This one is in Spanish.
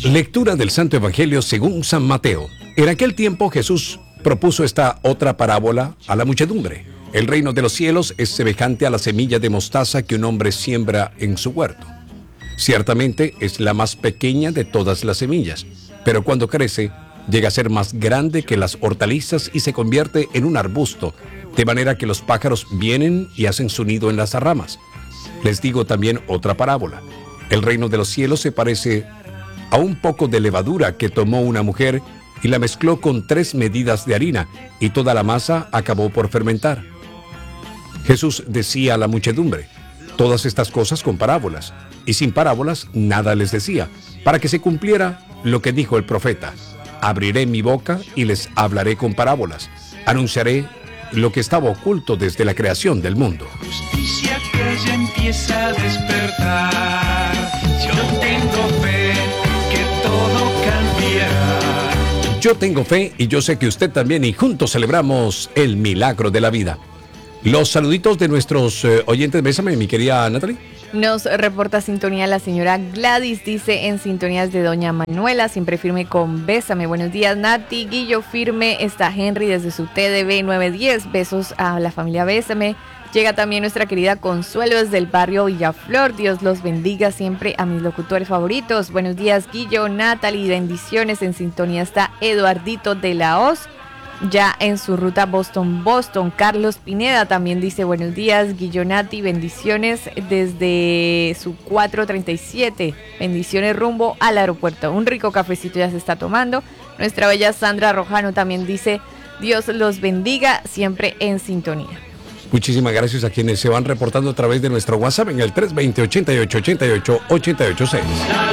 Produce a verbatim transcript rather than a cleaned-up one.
Lectura del Santo Evangelio según San Mateo. En aquel tiempo Jesús propuso esta otra parábola a la muchedumbre. El reino de los cielos es semejante a la semilla de mostaza que un hombre siembra en su huerto. Ciertamente es la más pequeña de todas las semillas, pero cuando crece, llega a ser más grande que las hortalizas y se convierte en un arbusto, de manera que los pájaros vienen y hacen su nido en las ramas. Les digo también otra parábola. El reino de los cielos se parece a un poco de levadura que tomó una mujer y la mezcló con tres medidas de harina, y toda la masa acabó por fermentar. Jesús decía a la muchedumbre todas estas cosas con parábolas, y sin parábolas nada les decía, para que se cumpliera lo que dijo el profeta: abriré mi boca y les hablaré con parábolas, anunciaré lo que estaba oculto desde la creación del mundo. Justicia que ya empieza a despertar. Yo tengo fe que todo cambiará. Yo tengo fe y yo sé que usted también, y juntos celebramos el milagro de la vida. Los saluditos de nuestros eh, oyentes, bésame, mi querida Natalie. Nos reporta sintonía la señora Gladys, dice en sintonías de doña Manuela, siempre firme con bésame. Buenos días, Nati. Guillo, firme está Henry desde su T D B nueve diez. Besos a la familia Bésame. Llega también nuestra querida Consuelo desde el barrio Villaflor. Dios los bendiga siempre a mis locutores favoritos. Buenos días, Guillo, Natalie, bendiciones. En sintonía está Eduardito de la Hoz, ya en su ruta Boston-Boston. Carlos Pineda también dice buenos días, Guillo, Nati, bendiciones desde su cuatro treinta y siete. Bendiciones rumbo al aeropuerto. Un rico cafecito ya se está tomando. Nuestra bella Sandra Rojano también dice Dios los bendiga siempre en sintonía. Muchísimas gracias a quienes se van reportando a través de nuestro WhatsApp en el tres dos cero, ochenta y ocho, ochenta y ocho, ochenta y ocho seis.